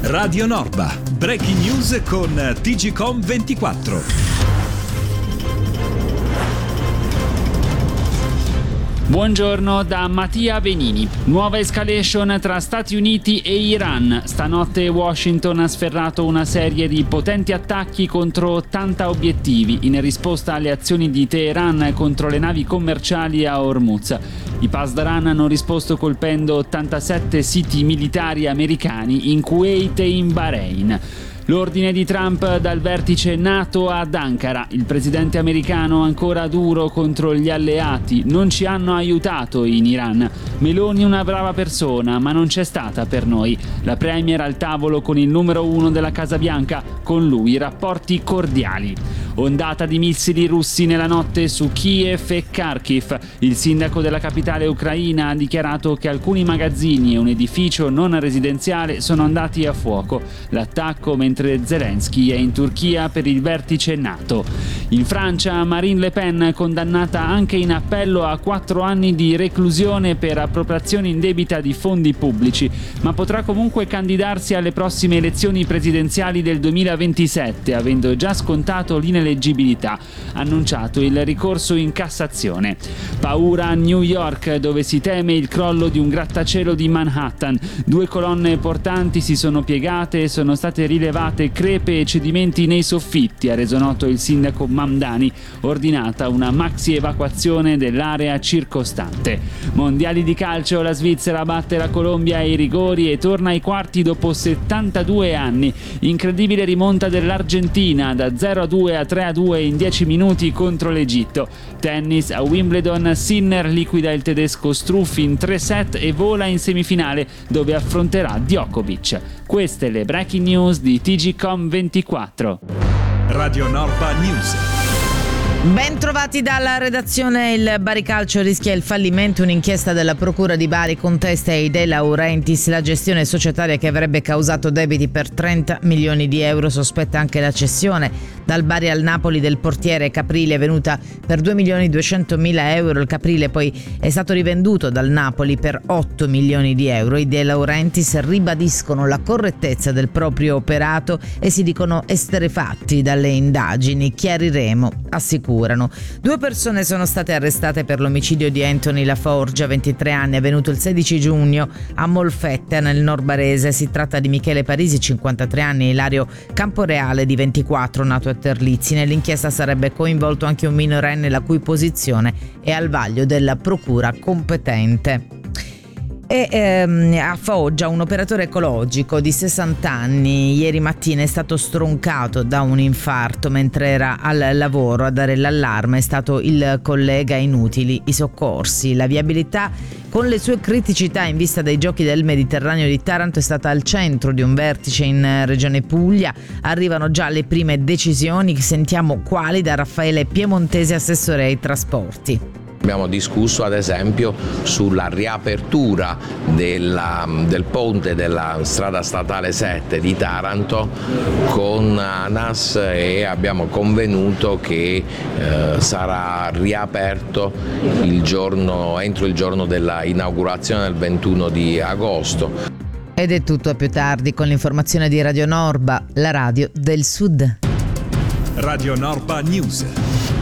Radio Norba, breaking news con TGcom 24. Buongiorno da Mattia Venini. Nuova escalation tra Stati Uniti e Iran. Stanotte Washington ha sferrato una serie di potenti attacchi contro 80 obiettivi in risposta alle azioni di Teheran contro le navi commerciali a Hormuz. I Pasdaran hanno risposto colpendo 87 siti militari americani in Kuwait e in Bahrain. L'ordine di Trump dal vertice NATO ad Ankara. Il presidente americano ancora duro contro gli alleati. Non ci hanno aiutato in Iran. Meloni una brava persona, ma non c'è stata per noi. La premier al tavolo con il numero 1 della Casa Bianca. Con lui rapporti cordiali. Ondata di missili russi nella notte su Kiev e Kharkiv. Il sindaco della capitale ucraina ha dichiarato che alcuni magazzini e un edificio non residenziale sono andati a fuoco. L'attacco mentre Zelensky è in Turchia per il vertice NATO. In Francia Marine Le Pen condannata anche in appello a 4 anni di reclusione per appropriazione indebita di fondi pubblici, ma potrà comunque candidarsi alle prossime elezioni presidenziali del 2027, avendo già scontato l'ineleggibilità. Annunciato il ricorso in Cassazione. Paura a New York, dove si teme il crollo di un grattacielo di Manhattan. 2 colonne portanti si sono piegate e sono state rilevate crepe e cedimenti nei soffitti, ha reso noto il sindaco Mamdani, ordinata una maxi evacuazione dell'area circostante. Mondiali di calcio, la Svizzera batte la Colombia ai rigori e torna ai quarti dopo 72 anni. Incredibile rimonta dell'Argentina da 0-2 a 3-2 in 10 minuti contro l'Egitto. Tennis a Wimbledon, Sinner liquida il tedesco Struff in 3 set e vola in semifinale dove affronterà Djokovic. Queste le breaking news di TGcom 24. Radio Norba News. Ben trovati dalla redazione. Il Bari Calcio rischia il fallimento. Un'inchiesta della Procura di Bari contesta ai De Laurentiis la gestione societaria che avrebbe causato debiti per 30 milioni di euro. Sospetta anche la cessione dal Bari al Napoli del portiere Caprile, avvenuta per 2.200.000 euro. Il Caprile poi è stato rivenduto dal Napoli per 8 milioni di euro. I De Laurentiis ribadiscono la correttezza del proprio operato e si dicono esterrefatti dalle indagini. Chiariremo, assicurano. 2 persone sono state arrestate per l'omicidio di Anthony Laforgia, 23 anni, avvenuto il 16 giugno a Molfetta nel Nord Barese. Si tratta di Michele Parisi, 53 anni, e Ilario Camporeale, di 24, nato a Terlizzi. Nell'inchiesta sarebbe coinvolto anche un minorenne la cui posizione è al vaglio della procura competente. A Foggia un operatore ecologico di 60 anni ieri mattina è stato stroncato da un infarto mentre era al lavoro. A dare l'allarme è stato il collega Inutili i soccorsi. La viabilità, con le sue criticità in vista dei Giochi del Mediterraneo di Taranto, è stata al centro di un vertice in Regione Puglia. Arrivano già le prime decisioni, sentiamo quali, da Raffaele Piemontese, assessore ai trasporti. Abbiamo discusso ad esempio sulla riapertura del ponte della strada statale 7 di Taranto con ANAS e abbiamo convenuto che sarà riaperto entro il giorno della inaugurazione del 21 di agosto. Ed è tutto, a più tardi con l'informazione di Radio Norba, la radio del Sud. Radio Norba News.